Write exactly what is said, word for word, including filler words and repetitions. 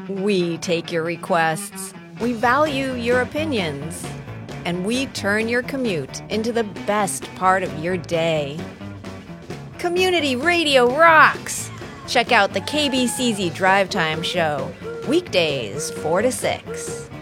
We take your requests. We value your opinions. And we turn your commute into the best part of your day. Community radio rocks! Check out the K B C Z Drive Time Show, weekdays four to six.